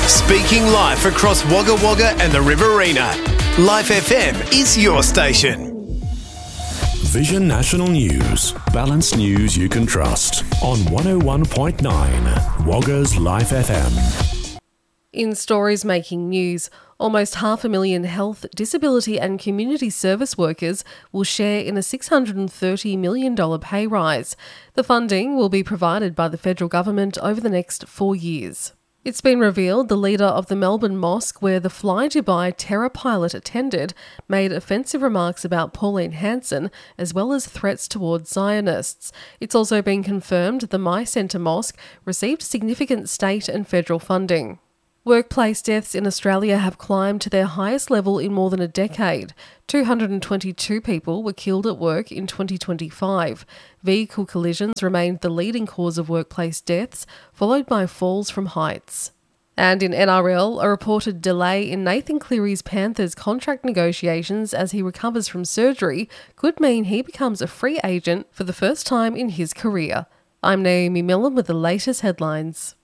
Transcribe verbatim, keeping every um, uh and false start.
Speaking live across Wagga Wagga and the Riverina, Life F M is your station. Vision National News. Balanced news you can trust. On one oh one point nine, Wagga's Life F M. In stories making news, almost half a million health, disability and community service workers will share in a six hundred thirty million dollars pay rise. The funding will be provided by the federal government over the next four years. It's been revealed the leader of the Melbourne mosque where the Fly Dubai terror pilot attended made offensive remarks about Pauline Hanson as well as threats towards Zionists. It's also been confirmed the My Centre Mosque received significant state and federal funding. Workplace deaths in Australia have climbed to their highest level in more than a decade. two hundred twenty-two people were killed at work in twenty twenty-five. Vehicle collisions remained the leading cause of workplace deaths, followed by falls from heights. And in N R L, a reported delay in Nathan Cleary's Panthers contract negotiations as he recovers from surgery could mean he becomes a free agent for the first time in his career. I'm Naomi Millen with the latest headlines.